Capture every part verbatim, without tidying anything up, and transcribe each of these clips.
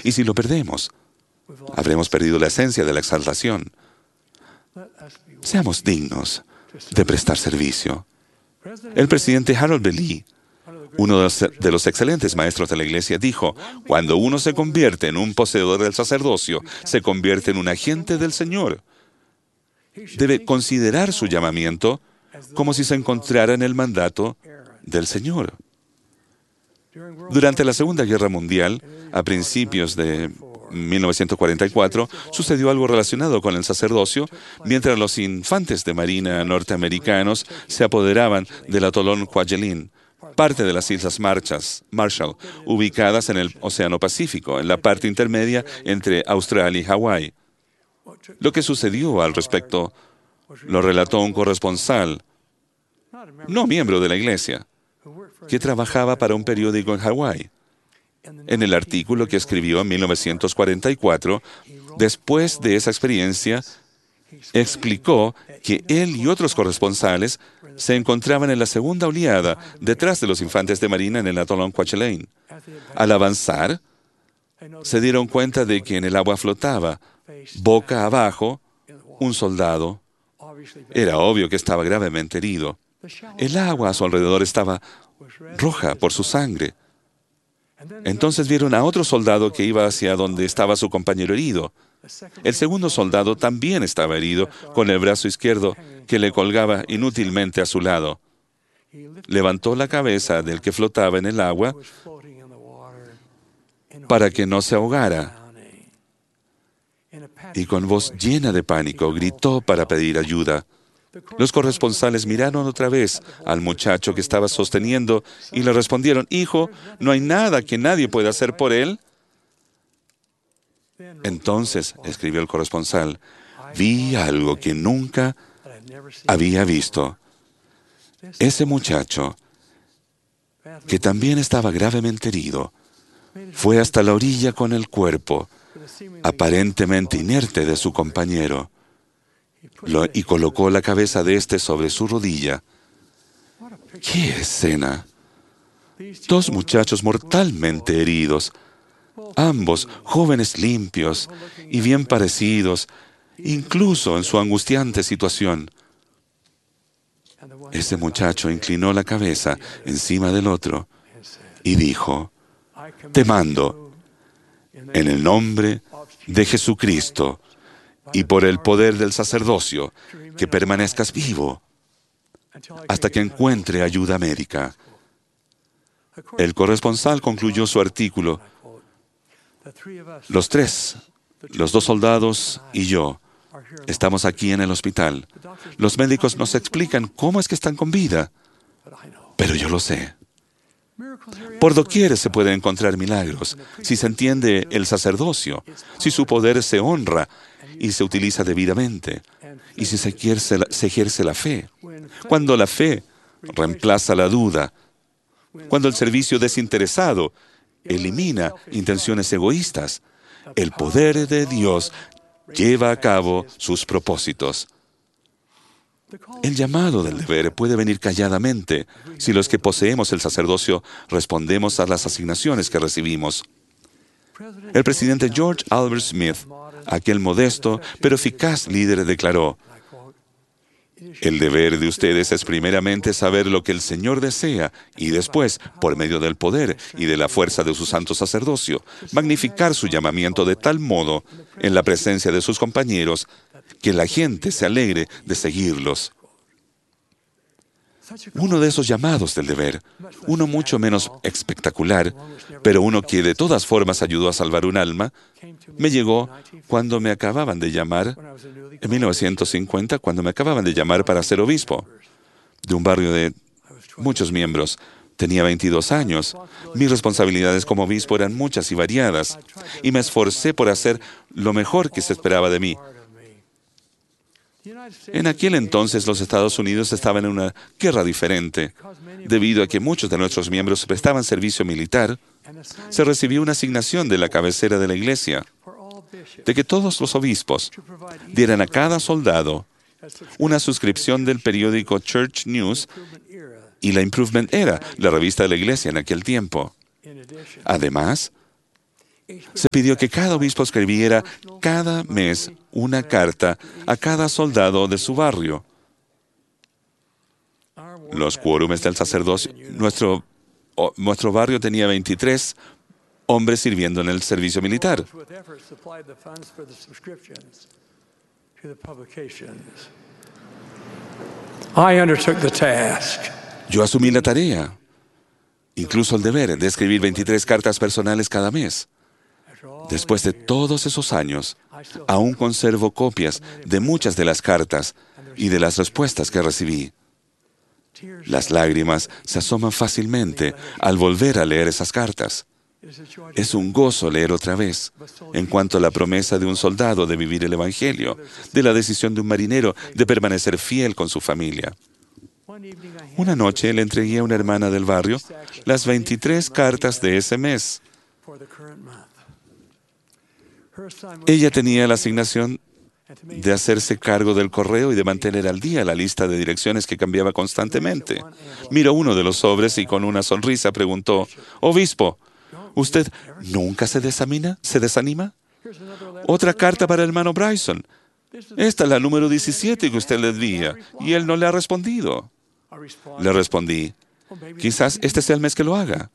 Y si lo perdemos, habremos perdido la esencia de la exaltación. Seamos dignos de prestar servicio. El presidente Harold B. Lee, uno de los, de los excelentes maestros de la Iglesia, dijo: cuando uno se convierte en un poseedor del sacerdocio, se convierte en un agente del Señor. Debe considerar su llamamiento como si se encontrara en el mandato del Señor. Durante la Segunda Guerra Mundial, a principios de mil novecientos cuarenta y cuatro, sucedió algo relacionado con el sacerdocio, mientras los infantes de marina norteamericanos se apoderaban del atolón Kwajalein, parte de las Islas Marshall, ubicadas en el Océano Pacífico, en la parte intermedia entre Australia y Hawái. Lo que sucedió al respecto lo relató un corresponsal, no miembro de la Iglesia, que trabajaba para un periódico en Hawái. En el artículo que escribió en mil novecientos cuarenta y cuatro, después de esa experiencia, explicó que él y otros corresponsales se encontraban en la segunda oleada detrás de los infantes de marina en el atolón Kwajalein. Al avanzar, se dieron cuenta de que en el agua flotaba, boca abajo, un soldado. Era obvio que estaba gravemente herido. El agua a su alrededor estaba roja por su sangre. Entonces vieron a otro soldado que iba hacia donde estaba su compañero herido. El segundo soldado también estaba herido, con el brazo izquierdo que le colgaba inútilmente a su lado. Levantó la cabeza del que flotaba en el agua para que no se ahogara, y con voz llena de pánico gritó para pedir ayuda. Los corresponsales miraron otra vez al muchacho que estaba sosteniendo y le respondieron: «Hijo, ¿no hay nada que nadie pueda hacer por él?» Entonces, escribió el corresponsal, vi algo que nunca había visto. Ese muchacho, que también estaba gravemente herido, fue hasta la orilla con el cuerpo, aparentemente inerte, de su compañero, Lo, y colocó la cabeza de éste sobre su rodilla. ¡Qué escena! Dos muchachos mortalmente heridos, ambos jóvenes limpios y bien parecidos, incluso en su angustiante situación. Ese muchacho inclinó la cabeza encima del otro y dijo: «Te mando, en el nombre de Jesucristo y por el poder del sacerdocio, que permanezcas vivo hasta que encuentre ayuda médica». El corresponsal concluyó su artículo: «Los tres, los dos soldados y yo, estamos aquí en el hospital. Los médicos nos explican cómo es que están con vida, pero yo lo sé. Por doquier se pueden encontrar milagros si se entiende el sacerdocio, si su poder se honra y se utiliza debidamente, y si se ejerce la, se ejerce la fe. Cuando la fe reemplaza la duda, cuando el servicio desinteresado elimina intenciones egoístas, el poder de Dios lleva a cabo sus propósitos». El llamado del deber puede venir calladamente si los que poseemos el sacerdocio respondemos a las asignaciones que recibimos. El presidente George Albert Smith, aquel modesto pero eficaz líder, declaró: «El deber de ustedes es primeramente saber lo que el Señor desea y después, por medio del poder y de la fuerza de su santo sacerdocio, magnificar su llamamiento de tal modo en la presencia de sus compañeros que la gente se alegre de seguirlos». Uno de esos llamados del deber, uno mucho menos espectacular, pero uno que de todas formas ayudó a salvar un alma, me llegó cuando me acababan de llamar, en mil novecientos cincuenta, cuando me acababan de llamar para ser obispo de un barrio de muchos miembros. Tenía veintidós años. Mis responsabilidades como obispo eran muchas y variadas, y me esforcé por hacer lo mejor que se esperaba de mí. En aquel entonces los Estados Unidos estaban en una guerra diferente. Debido a que muchos de nuestros miembros prestaban servicio militar, se recibió una asignación de la cabecera de la iglesia de que todos los obispos dieran a cada soldado una suscripción del periódico Church News y la Improvement Era, la revista de la iglesia en aquel tiempo. Además, Se pidió que cada obispo escribiera cada mes una carta a cada soldado de su barrio. Los quórumes del sacerdocio. Nuestro, o- nuestro barrio tenía veintitrés hombres sirviendo en el servicio militar. I undertook the task. Yo asumí la tarea, incluso el deber, de escribir veintitrés cartas personales cada mes. Después de todos esos años, aún conservo copias de muchas de las cartas y de las respuestas que recibí. Las lágrimas se asoman fácilmente al volver a leer esas cartas. Es un gozo leer otra vez en cuanto a la promesa de un soldado de vivir el Evangelio, de la decisión de un marinero de permanecer fiel con su familia. Una noche le entregué a una hermana del barrio las veintitrés cartas de ese mes. Ella tenía la asignación de hacerse cargo del correo y de mantener al día la lista de direcciones que cambiaba constantemente. Miró uno de los sobres y con una sonrisa preguntó: «Obispo, ¿usted nunca se desanima? ¿Se desanima? Otra carta para el hermano Bryson. Esta es la número diecisiete que usted le envía y él no le ha respondido». Le respondí: «Quizás este sea el mes que lo haga».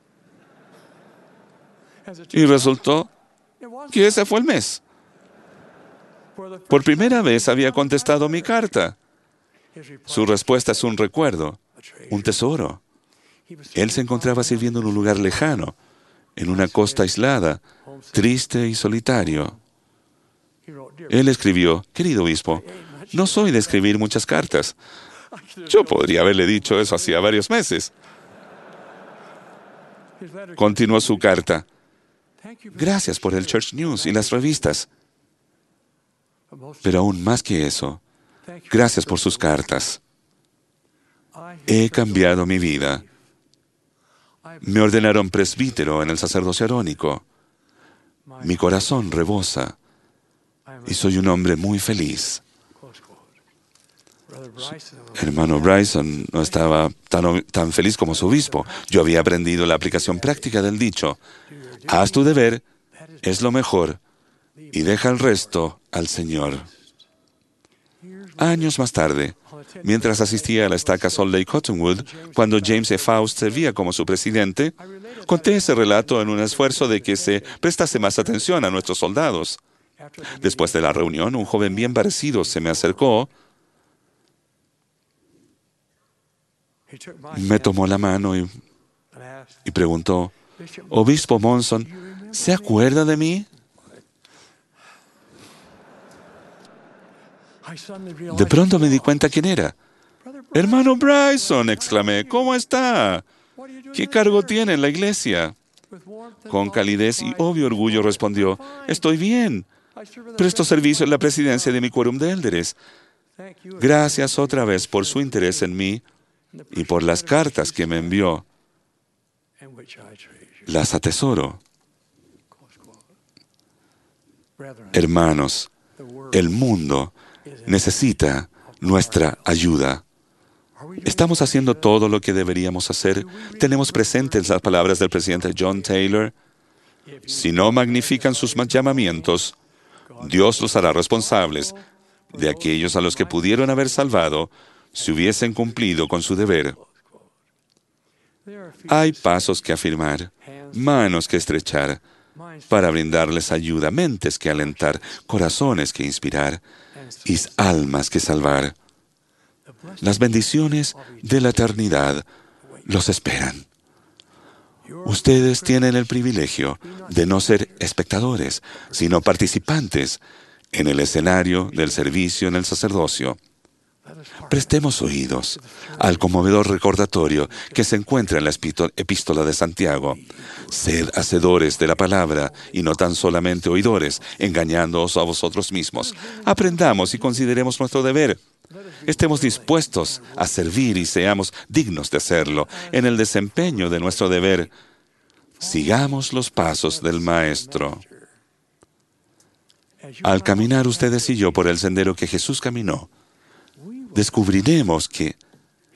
Y resultó que ese fue el mes. Por primera vez había contestado mi carta. Su respuesta es un recuerdo, un tesoro. Él se encontraba sirviendo en un lugar lejano, en una costa aislada, triste y solitario. Él escribió: «Querido obispo, no soy de escribir muchas cartas». Yo podría haberle dicho eso hacía varios meses. Continuó su carta: «Gracias por el Church News y las revistas. Pero aún más que eso, gracias por sus cartas. He cambiado mi vida. Me ordenaron presbítero en el sacerdocio arónico. Mi corazón rebosa y soy un hombre muy feliz». Hermano Bryson no estaba tan, tan feliz como su obispo. Yo había aprendido la aplicación práctica del dicho: «Haz tu deber, es lo mejor, y deja el resto al Señor». Años más tarde, mientras asistía a la estaca Salt Lake Cottonwood, cuando James E. Faust servía como su presidente, conté ese relato en un esfuerzo de que se prestase más atención a nuestros soldados. Después de la reunión, un joven bien parecido se me acercó, me tomó la mano y, y preguntó: «Obispo Monson, ¿se acuerda de mí?». De pronto me di cuenta quién era. «Hermano Bryson», exclamé, «¿cómo está? ¿Qué cargo tiene en la iglesia?». Con calidez y obvio orgullo respondió: «Estoy bien. Presto servicio en la presidencia de mi quórum de élderes. Gracias otra vez por su interés en mí y por las cartas que me envió. Las atesoro». Hermanos, el mundo necesita nuestra ayuda. ¿Estamos haciendo todo lo que deberíamos hacer? ¿Tenemos presentes las palabras del presidente John Taylor? Si no magnifican sus llamamientos, Dios los hará responsables de aquellos a los que pudieron haber salvado si hubiesen cumplido con su deber. Hay pasos que afirmar, manos que estrechar, para brindarles ayuda, mentes que alentar, corazones que inspirar y almas que salvar. Las bendiciones de la eternidad los esperan. Ustedes tienen el privilegio de no ser espectadores, sino participantes en el escenario del servicio en el sacerdocio. Prestemos oídos al conmovedor recordatorio que se encuentra en la epístola de Santiago. Sed hacedores de la palabra y no tan solamente oidores, engañándoos a vosotros mismos. Aprendamos y consideremos nuestro deber. Estemos dispuestos a servir y seamos dignos de hacerlo en el desempeño de nuestro deber. Sigamos los pasos del Maestro. Al caminar ustedes y yo por el sendero que Jesús caminó, descubriremos que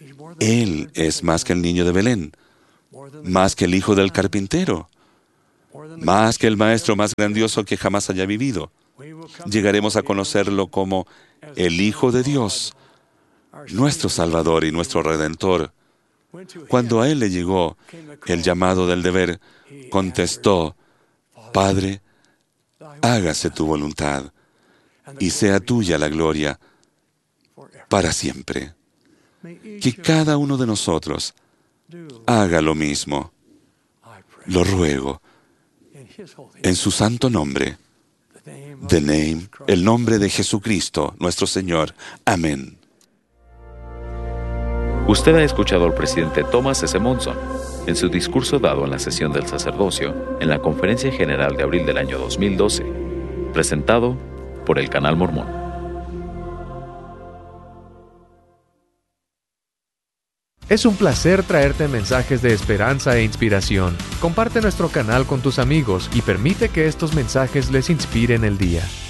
Él es más que el niño de Belén, más que el hijo del carpintero, más que el Maestro más grandioso que jamás haya vivido. Llegaremos a conocerlo como el Hijo de Dios, nuestro Salvador y nuestro Redentor. Cuando a Él le llegó el llamado del deber, contestó: Padre, hágase tu voluntad y sea tuya la gloria para siempre. Que cada uno de nosotros haga lo mismo. Lo ruego en su santo nombre. The name, el nombre de Jesucristo, nuestro Señor. Amén. Usted ha escuchado al presidente Thomas S. Monson en su discurso dado en la sesión del sacerdocio en la Conferencia General de abril del año dos mil doce, presentado por el Canal Mormón. Es un placer traerte mensajes de esperanza e inspiración. Comparte nuestro canal con tus amigos y permite que estos mensajes les inspiren el día.